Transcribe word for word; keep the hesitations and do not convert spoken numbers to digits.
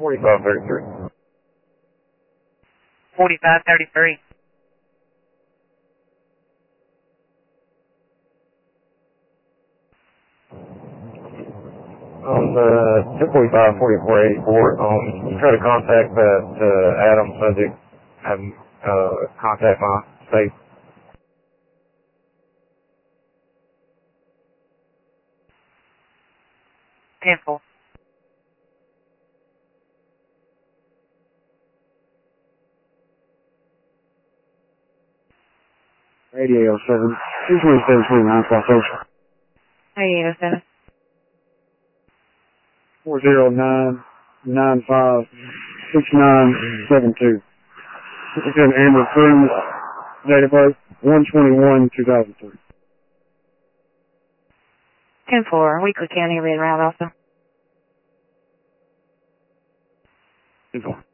forty-five thirty-three. forty-five thirty-three. On the two forty-five forty-four eighty-four, um, try to contact that uh, Adam subject, have uh, contact my state. ten four. eighty-eight oh seven. two twenty-seven twenty-nine for social. eighty-eight oh seven. four zero nine nine five six nine seven two. It's an Amber Cruz, date of birth one twenty-one two thousand three. ten four. Weekly County Red Route also. ten four.